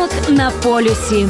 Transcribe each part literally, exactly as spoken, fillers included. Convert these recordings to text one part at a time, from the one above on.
Ранок на полюсі.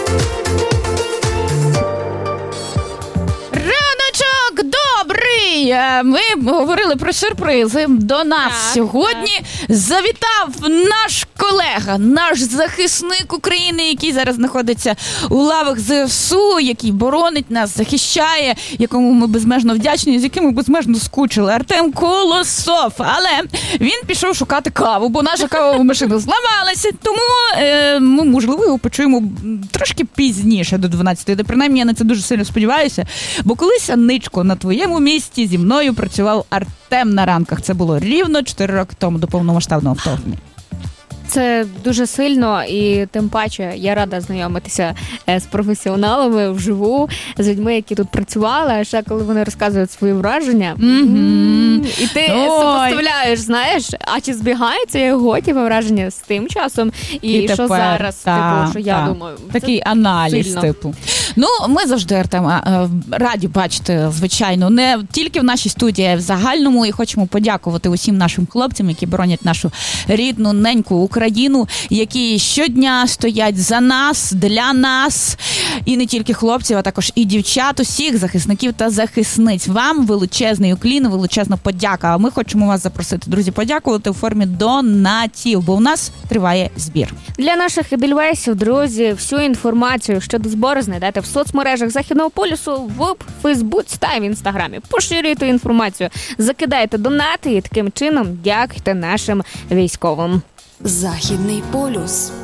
Раночок добрий! Ми говорили про сюрпризи. До нас так, сьогодні так. завітав наш колега, наш захисник України, який зараз знаходиться у лавах ЗСУ, який боронить нас, захищає, якому ми безмежно вдячні, з яким ми безмежно скучили. Артем Колосов. Але він пішов шукати каву, бо наша кавова машина зламалася. Тому, е, ми, можливо, його почуємо трошки пізніше, до дванадцятої. Де, принаймні, я на це дуже сильно сподіваюся. Бо колись, Анничко, на твоєму місці зі мною працював Артем на ранках. Це було рівно чотири роки тому, до повномасштабного вторгнення. Це дуже сильно, і тим паче я рада знайомитися з професіоналами вживу, з людьми, які тут працювали, а ще коли вони розказують свої враження. Mm-hmm. І ти сопоставляєш, знаєш, а чи збігаються його ті враження з тим часом, і, і що тепер, зараз, та, типу, що я та. думаю. Такий аналіз, сильно. типу. Ну, ми завжди, Артема, раді бачити, звичайно, не тільки в нашій студії, а й в загальному, і хочемо подякувати усім нашим хлопцям, які боронять нашу рідну, неньку Україну, які щодня стоять за нас, для нас, і не тільки хлопців, а також і дівчат, усіх захисників та захисниць. Вам величезний уклін, величезна подяка. А ми хочемо вас запросити, друзі, подякувати у формі донатів, бо у нас триває збір. Для наших едельвейсів, друзі, всю інформацію щодо збору знайдете в соцмережах Західного полюсу, в Фейсбуці та в Інстаграмі. Поширюйте інформацію, закидайте донати і таким чином дякуйте нашим військовим. Західний полюс.